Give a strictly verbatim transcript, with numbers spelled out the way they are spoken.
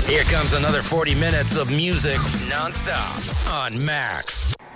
Here comes another forty minutes of music nonstop on Max.